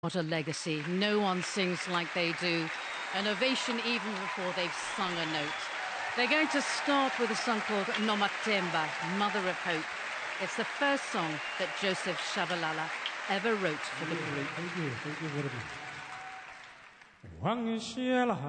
What a legacy. No one sings like they do. An ovation even before they've sung a note. They're going to start with a song called Nomatemba, Mother of Hope. It's the first song that Joseph Shabalala ever wrote for the group. Thank you very much.